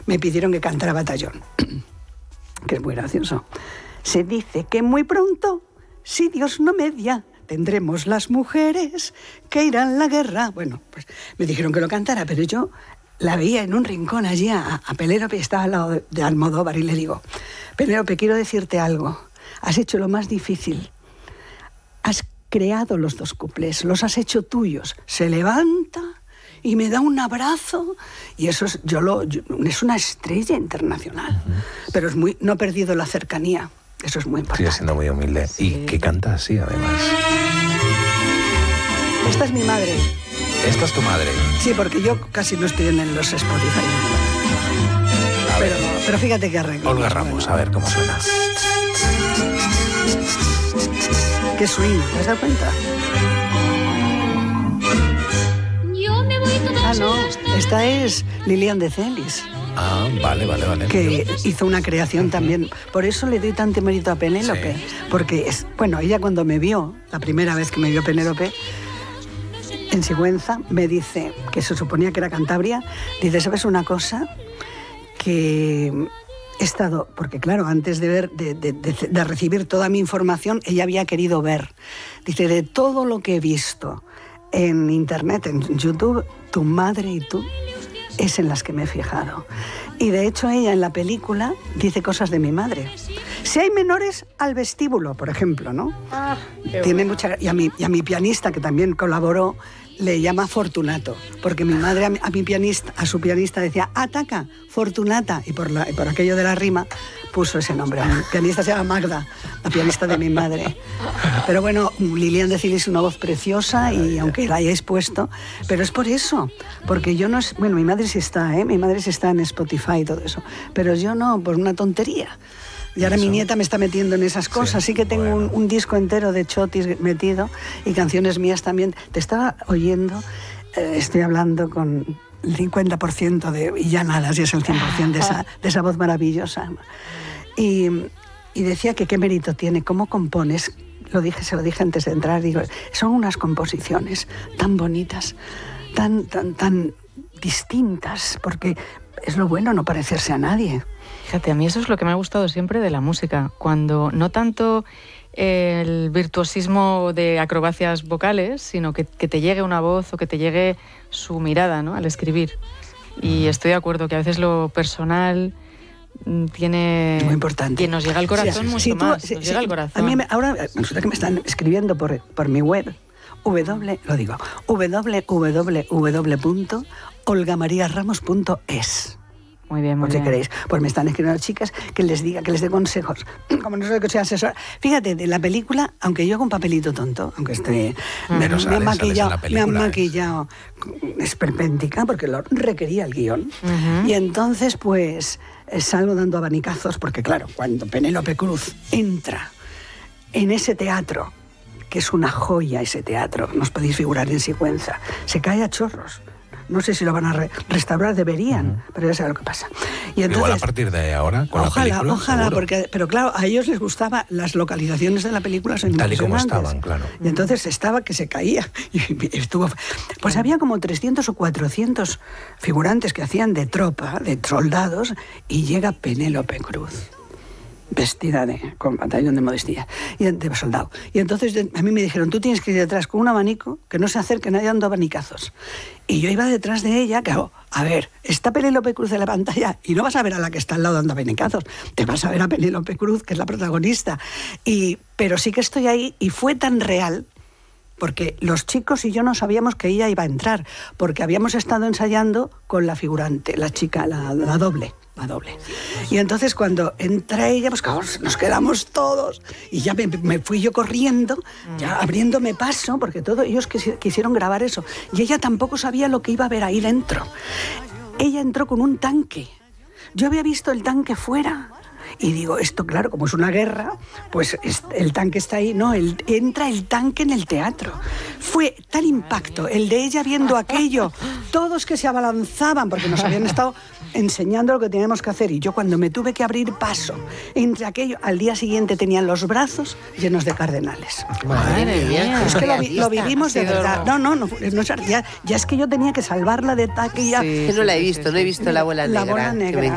me pidieron que cantara Batallón, que es muy gracioso. Se dice que muy pronto, si Dios no media, tendremos las mujeres que irán a la guerra. Bueno, pues me dijeron que lo cantara, pero yo la veía en un rincón allí a Penélope, estaba al lado de Almodóvar, y le digo: Penélope, quiero decirte algo. Has hecho lo más difícil. Has creado los 2 cuplés, los has hecho tuyos. Se levanta y me da un abrazo, y eso es, es una estrella internacional. Pero no ha perdido la cercanía. Eso es muy importante. Sigue siendo muy humilde. Sí. Y que canta así, además. Esta es mi madre. ¿Esta es tu madre? Sí, porque yo casi no estoy en los Spotify. Pero fíjate que arreglo. Olga Ramos, a ver cómo suena. Qué swing, ¿te has dado cuenta? No, esta es Lilian de Celis. Ah, vale. Que hizo una creación también. Por eso le doy tanto mérito a Penélope. Sí. Porque, ella cuando me vio, la primera vez que me vio Penélope, en Sigüenza, me dice, que se suponía que era Cantabria, dice: ¿sabes una cosa? Que he estado, porque claro, antes de recibir toda mi información, ella había querido ver. Dice: de todo lo que he visto en internet, en YouTube, tu madre y tú es en las que me he fijado. Y de hecho ella en la película dice cosas de mi madre. Si hay menores, al vestíbulo, por ejemplo, ¿no? Tiene mucha, y a mi pianista, que también colaboró, le llama Fortunato, porque mi madre a su pianista decía: ataca, Fortunata, y por aquello de la rima puso ese nombre. Mi pianista se llama Magda, la pianista de mi madre. Pero bueno, Lilian de Celis es una voz preciosa, y aunque la hayáis puesto, pero es por eso, porque yo no es... Bueno, mi madre sí está en Spotify y todo eso, pero yo no, por una tontería. Y ahora mi nieta me está metiendo en esas cosas. Sí que tengo un disco entero de chotis metido y canciones mías también. Te estaba oyendo, estoy hablando con el 50% y ya nada, si es el 100% de esa voz maravillosa. Y decía que qué mérito tiene, cómo compones. Se lo dije antes de entrar, digo, son unas composiciones tan bonitas, tan distintas, porque es lo bueno, no parecerse a nadie. Fíjate, a mí eso es lo que me ha gustado siempre de la música, cuando no tanto el virtuosismo de acrobacias vocales, sino que te llegue una voz o que te llegue su mirada, ¿no?, al escribir. Y estoy de acuerdo que a veces lo personal tiene... Muy importante. Que nos llega al corazón mucho más, nos llega al corazón. A mí ahora resulta que me están escribiendo por mi web, www.olgamariaramos.es. Muy bien, muy bien. Si queréis, pues me están escribiendo chicas que les diga, que les dé consejos. Como no sé que soy asesora. Fíjate, de la película, aunque yo hago un papelito tonto, aunque esté... me han maquillado esperpéntica, porque lo requería el guión. Y entonces, pues, salgo dando abanicazos, porque claro, cuando Penélope Cruz entra en ese teatro, que es una joya ese teatro, no os podéis figurar en Sigüenza, se cae a chorros. No sé si lo van a restaurar, deberían, pero ya sabes lo que pasa. Y entonces, igual a partir de ahora, con la película, ojalá, pero claro, a ellos les gustaba, las localizaciones de la película son tal y como impresionantes. estaban, claro. Y entonces estaba que se caía. Y estuvo, pues había como 300 o 400 figurantes que hacían de tropa, de soldados, y llega Penélope Cruz, vestida con batallón de modestia y de soldado. Y entonces a mí me dijeron: tú tienes que ir detrás con un abanico, que no se acerque nadie dando abanicazos. Y yo iba detrás de ella, claro, a ver, está Penélope Cruz en la pantalla y no vas a ver a la que está al lado dando abanicazos, te vas a ver a Penélope Cruz, que es la protagonista. Pero sí que estoy ahí, y fue tan real, porque los chicos y yo no sabíamos que ella iba a entrar, porque habíamos estado ensayando con la figurante, la chica, la doble. Y entonces cuando entra ella, pues claro, nos quedamos todos, y ya me fui yo corriendo, ya abriéndome paso, porque todos ellos quisieron grabar eso, y ella tampoco sabía lo que iba a ver ahí dentro. Ella entró con un tanque. Yo había visto el tanque fuera, y digo, esto claro, como es una guerra, pues el tanque está ahí. No, entra el tanque en el teatro. Fue tal impacto el de ella viendo aquello, todos que se abalanzaban, porque nos habían estado enseñando lo que teníamos que hacer, y yo cuando me tuve que abrir paso entre aquello, al día siguiente tenían los brazos llenos de cardenales. Madre mía. Es que lo vivimos de verdad. No, ya es que yo tenía que salvarla de taquilla. Sí, no la he visto, no he visto La Bola Negra.